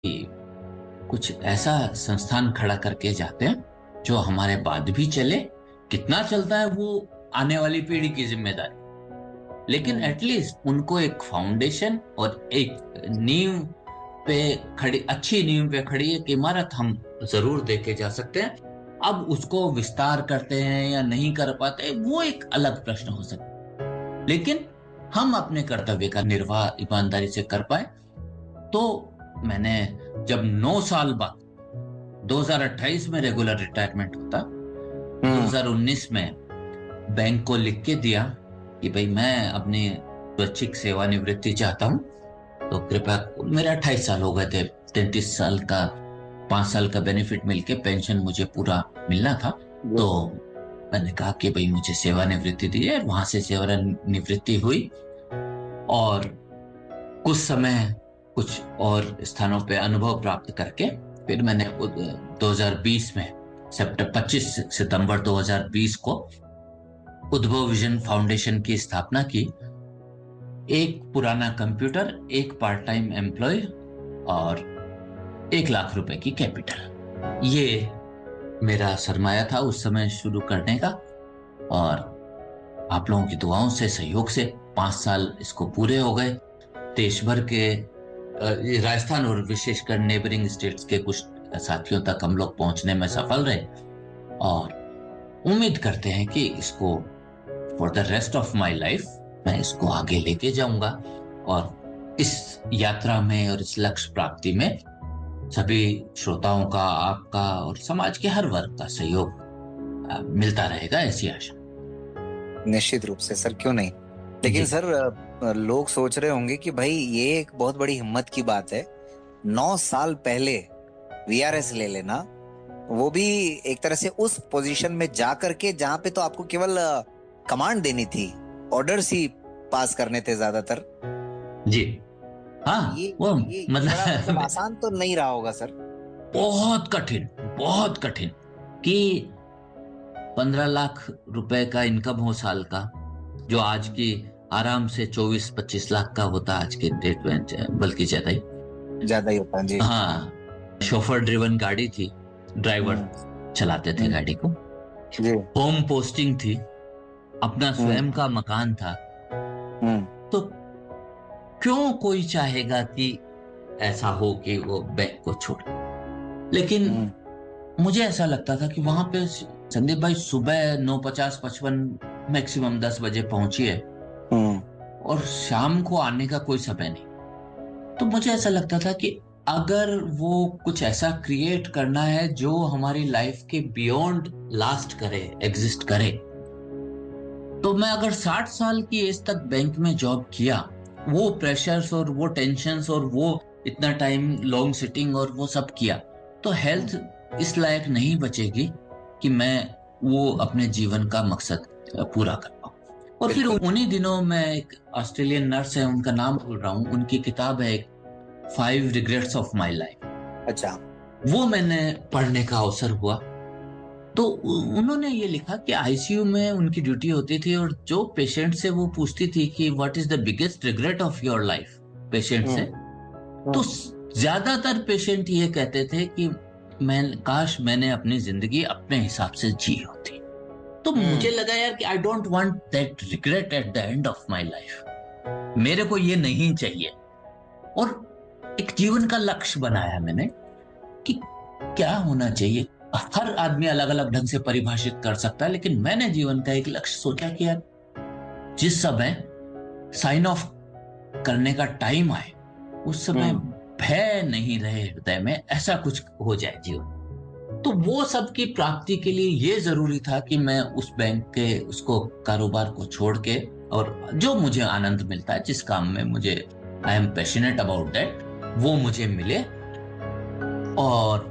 कि कुछ ऐसा संस्थान खड़ा करके जाते हैं जो हमारे बाद भी चले। कितना चलता है वो आने वाली पीढ़ी की जिम्मेदारी, लेकिन हम्म। एटलीस्ट उनको एक फाउंडेशन और एक नींव पे खड़ी, अच्छी नींव पे खड़ी एक इमारत हम जरूर देके जा सकते हैं। अब उसको विस्तार करते हैं या नहीं कर पाते वो एक अलग प्रश्न हो सकता है, लेकिन हम अपने कर्तव्य का निर्वाह ईमानदारी से कर पाए तो। मैंने जब 9 साल बाद 2028 में रेगुलर रिटायरमेंट होता, हम्म। 2019 में बैंक को लिख के दिया कि भाई मैं अपनी स्वैच्छिक सेवानिवृत्ति चाहता हूं, तो कृपया। मेरे 28 साल हो गए थे, 33 साल का 5 साल का बेनिफिट मिलके पेंशन मुझे पूरा मिलना था। जी। तो मैंने कहा कि भाई मुझे सेवानिवृत्ति दी है, वहां से सेवानिवृत्ति हुई और कुछ समय कुछ और स्थानों पे अनुभव प्राप्त करके फिर मैंने 2020 में सितंबर 25 सितंबर 2020 को उद्भव विजन फाउंडेशन की स्थापना की। एक पुराना कंप्यूटर, एक पार्ट टाइम एम्प्लॉय और 1 लाख रुपए की कैपिटल, ये मेरा सरमाया था उस समय शुरू करने का। और आप लोगों की दुआओं से, सहयोग से 5 साल इसको पूरे हो गए। देश भर के ये राजस्थान और विशेषकर नेबरिंग स्टेट्स के कुछ साथियों तक हम लोग पहुंचने में सफल रहे और उम्मीद करते हैं कि इसको for the rest of my life मैं इसको आगे लेके जाऊंगा। और इस यात्रा में और इस लक्ष्य प्राप्ति में सभी श्रोताओं का, आपका और समाज के हर वर्ग का सहयोग मिलता रहेगा, ऐसी आशा। निश्चित रूप से सर, क्यों नहीं। लेकिन जी। सर, लोग सोच रहे होंगे कि भाई ये एक बहुत बड़ी हिम्मत की बात है। 9 साल पहले वीआरएस ले लेना, वो भी एक तरह से उस पोजीशन में जा करके जहां पे तो आपको केवल कमांड देनी थी, ऑर्डर्स ही पास करने थे ज्यादातर। जी। ये हाँ वो ये बड़ा मतलब मतलब आसान तो नहीं रहा होगा सर। बहुत कठिन, बहुत कठिन कि 15 लाख रुपए का इनकम हो साल का, जो आज की आराम से 24-25 लाख का होता आज के डेट में, बल्कि ज्यादा ही। ज्यादा ही होता है जी। हाँ, शोफर ड्रिवन गाड़ी थी, ड्राइवर हम्म। चलाते थे हम्म। गाड़ी को। जी। होम पोस्टिंग थी, अपना हम्म। स्वयं का मकान था। हम्म। तो क्यों कोई चाहेगा कि ऐसा हो कि वो बैंक को छोड़े। लेकिन हम्म। मुझे ऐसा लगता था कि वहां पे संदीप भाई सुबह 9:50-55 मैक्सिमम 10 बजे पहुंचिए हम्म। और शाम को आने का कोई समय नहीं। तो मुझे ऐसा लगता था कि अगर वो कुछ ऐसा क्रिएट करना है जो हमारी लाइफ के बियॉन्ड लास्ट करे, एग्जिस्ट करे, तो मैं अगर 60 साल की एज तक बैंक में जॉब किया, वो प्रेशर्स और वो टेंशन्स और वो इतना टाइम लॉन्ग सिटिंग और वो सब किया, तो हेल्थ इस लायक नहीं बचेगी कि मैं वो अपने जीवन का मकसद पूरा कर पाऊं। और फिर बिल्कुल। उन्हीं दिनों मैं, एक ऑस्ट्रेलियन नर्स है, उनका नाम भूल रहा हूँ, उनकी किताब है एक, 5 रिग्रेट्स ऑफ माई लाइफ, अच्छा। वो मैंने पढ़ने का अवसर हुआ। तो उन्होंने ये लिखा कि आईसीयू में उनकी ड्यूटी होती थी और जो पेशेंट से वो पूछती थी कि what is the biggest regret of your life, patient से, हम्म। तो हम्म। ज्यादातर पेशेंट ये कहते थे कि मैं, काश मैंने अपनी जिंदगी अपने हिसाब से जी होती। तो मुझे हम्म। लगा यार कि I don't want that regret at the end of my life, मेरे को ये नहीं चाहिए। और एक जीवन का लक्ष्य बनाया मैंने कि क्या होना चाहिए। हर आदमी अलग अलग ढंग से परिभाषित कर सकता है, लेकिन मैंने जीवन का एक लक्ष्य सोचा कि यार जिस समय साइन ऑफ करने का टाइम आए उस समय हम्म। भय नहीं रहे हृदय में, ऐसा कुछ हो जाए जीवन। तो वो सब की प्राप्ति के लिए ये जरूरी था कि मैं उस बैंक के उसको कारोबार को छोड़ के, और जो मुझे आनंद मिलता है, जिस काम में मुझे I am passionate about that, वो मुझे मिले। और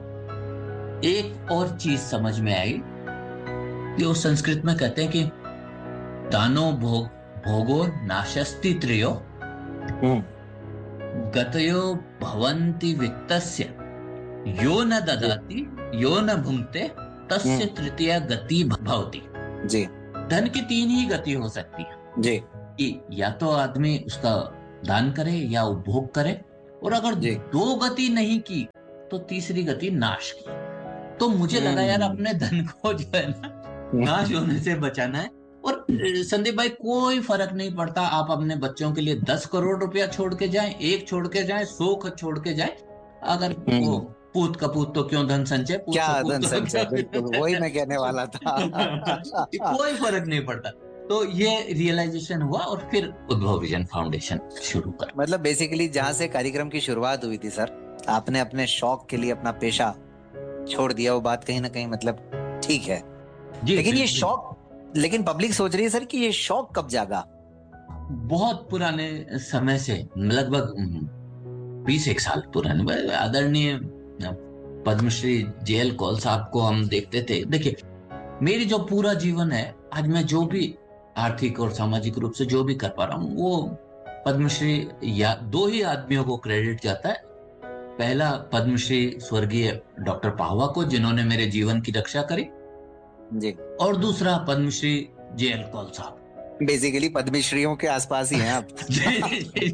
एक और चीज समझ में आई कि वो संस्कृत में कहते हैं कि दानो भोगो नाशस्ति त्रयो, हम्म। गतयो भवन्ति वित्तस्य, यो न जी। ददाति यो न भुंक्ते तस्य हम्म। तृतीया गति भवति। जी। धन की 3 ही गति हो सकती है जी। कि या तो आदमी उसका दान करे या उपभोग करे, और अगर जी। 2 गति नहीं की तो तीसरी गति नाश की। तो मुझे लगा यार अपने धन को जो है ना नाश होने से बचाना है। और संदीप भाई, कोई फर्क नहीं पड़ता आप अपने बच्चों के लिए 10 करोड़ रुपया छोड़ के जाएं, 1 छोड़ के जाएं, 100 छोड़ के जाएं, अगर वो हम्म। पूत कपूत तो क्यों धन संचय, पूत क्या कपूत धन तो संचय, बिल्कुल वही मैं कहने वाला था। कोई फर्क नहीं पड़ता। तो ये रियलाइजेशन हुआ और फिर उद्भव विजन फाउंडेशन शुरू कर। मतलब बेसिकली जहां से कार्यक्रम की शुरुआत हुई थी सर, आपने अपने शौक के लिए अपना पेशा छोड़ दिया, वो बात कहीं ना कहीं मतलब ठीक है। जी लेकिन ये बिल्कुल। शौक, लेकिन पब्लिक सोच रही है सर कि ये शौक कब जागा? बहुत पुराने समय से, लगभग 20 एक साल पुराने, आदरणीय पद्मश्री JL कौल साहब को हम देखते थे। देखिए, मेरी जो पूरा जीवन है, आज मैं जो भी आर्थिक और सामाजिक रूप से जो भी कर पा रहा हूँ, वो पद्मश्री या 2 ही आदमियों को क्रेडिट जाता है। पहला पद्मश्री स्वर्गीय डॉक्टर पाहवा को, जिन्होंने मेरे जीवन की रक्षा करी, जी। और दूसरा पद्मश्री JL कौल साहब। बेसिकली पद्मश्रीयों के आसपास ही हैं आप। जी, जी,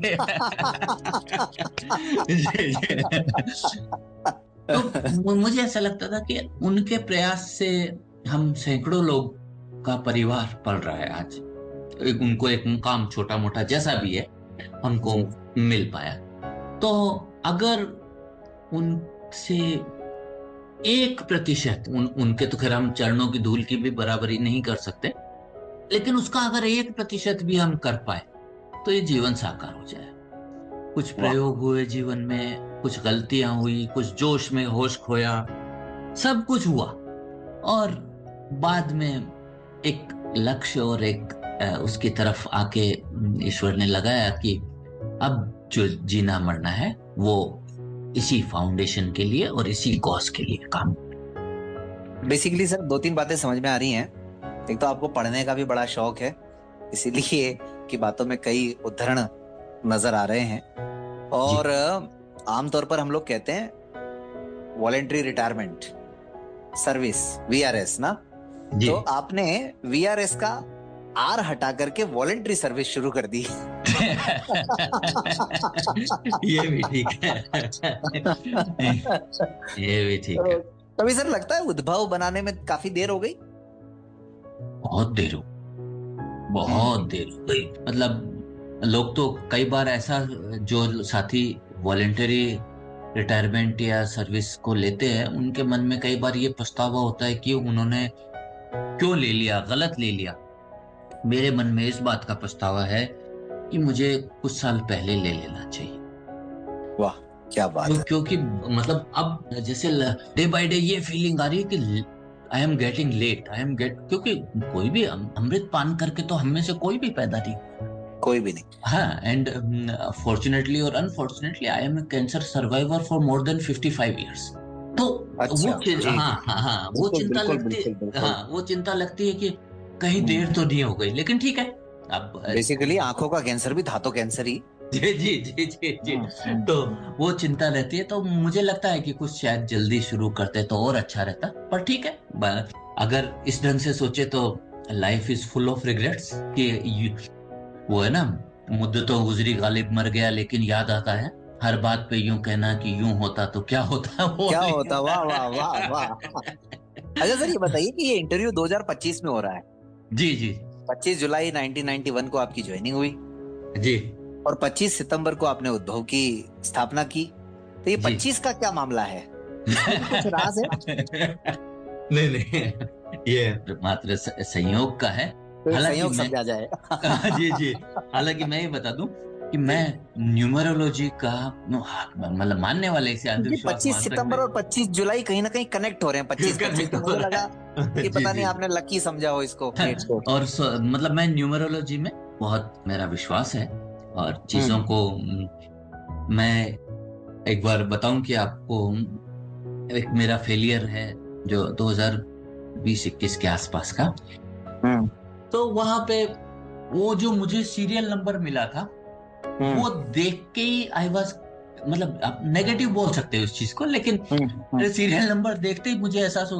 जी, जी। तो मुझे ऐसा लगता था कि उनके प्रयास से हम सैकड़ों लोग का परिवार पल रहा है आज। उनको एक मुकाम छोटा मोटा जैसा भी है हमको मिल पाया। तो अगर उनसे 1%, उनके तो खैर हम चरणों की धूल की भी बराबरी नहीं कर सकते, लेकिन उसका अगर 1% भी हम कर पाए तो ये जीवन साकार हो जाए। कुछ वाह। प्रयोग हुए जीवन में, कुछ गलतियां हुई, कुछ जोश में होश खोया, सब कुछ हुआ, और बाद में एक लक्ष्य और एक उसकी तरफ आके ईश्वर ने लगाया कि अब जो जीना मरना है वो इसी फाउंडेशन के लिए और इसी कॉज के लिए काम। बेसिकली सर 2-3 बातें समझ में आ रही हैं। एक तो आपको पढ़ने का भी बड़ा शौक है, इसीलिए की बातों में कई उद्धरण नजर आ रहे हैं। और आमतौर पर हम लोग कहते हैं वॉलेंट्री रिटायरमेंट सर्विस, VRS ना। जी। तो आपने VRS का R हटा करके वॉलेंट्री सर्विस शुरू कर दी। ये भी ठीक है। ये भी ठीक है। तभी सर लगता है उद्भव बनाने में काफी देर हो गई। बहुत देर हो गई। मतलब लोग तो कई बार ऐसा, जो साथी वॉलेंटरी रिटायरमेंट या सर्विस को लेते हैं, उनके मन में कई बार ये पछतावा होता है कि उन्होंने क्यों ले लिया, गलत ले लिया। मेरे मन में इस बात का पछतावा है कि मुझे कुछ साल पहले ले लेना चाहिए। वाह, क्या बात है। क्योंकि मतलब अब जैसे डे बाय डे ये फीलिंग आ रही है कि आई एम गेटिंग लेट, क्योंकि कोई भी अमृत पान करके तो हम में से कोई भी पैदा नहीं, कोई भी नहीं। हाँ। एंड फॉर्चुनेटली और unfortunately I M A cancer survivor for more than 55 years। तो अच्छा, वो चिंता बिल्कुल लगती बिल्कुल है, बिल्कुल। वो चिंता लगती है कि कहीं देर तो नहीं हो गई, लेकिन ठीक है। अब बेसिकली आंखों का कैंसर भी था तो कैंसर ही। जी, जी, जी, जी, जी। तो वो चिंता रहती है। तो मुझे लगता है कि कुछ शायद जल्दी शुरू करते तो और अच्छा रहता, पर ठीक है। अगर इस ढंग से सोचे तो life is full of regrets, कि वो है ना, मुद्दतों गुजरी गालिब मर गया, लेकिन याद आता है हर बात पे यूं कहना कि यूं होता तो क्या होता, वो क्या नहीं। होता, वाह वाह वाह वाह। अच्छा सर, ये बताइए कि ये इंटरव्यू 2025 में हो रहा है। जी, जी, 25 जुलाई 1991 को आपकी ज्वाइनिंग हुई जी, और 25 सितंबर को आपने उद्भव की स्थापना की। तो ये जी। 25 का क्या मामला है? इसमें भी कुछ राज है? नहीं, नहीं, ये मात्र संयोग का है। तो एक हालांकि संयोग मैं समझा जाए। जी, जी। हालांकि मैं ये बता दूं कि मैं न्यूमरोलॉजी का मतलब मानने वाले, इसे क्योंकि अंधविश्वास 25 मान सकते सितंबर और 25 जुलाई कहीं ना कहीं कनेक्ट हो रहे हैं। 25-25 कनेक्ट तो हो मुझे रहा लगा है। कि जी, पता नहीं जी। आपने लकी समझा हो इसको, डेट्स को। और मतलब मैं न्यूमरोलॉजी में बहुत मेरा विश्वास है, और चीजों को मैं एक बार बताऊं कि आपको, एक मेरा फेलियर है जो 2020-21 के आसपास का। हम्म तो वहां पे वो जो मुझे सीरियल नंबर मिला था, वो देख के ही आई वाज, मतलब आप नेगेटिव बोल सकते हो उस चीज को, लेकिन हम्म सीरियल नंबर देखते ही मुझे एहसास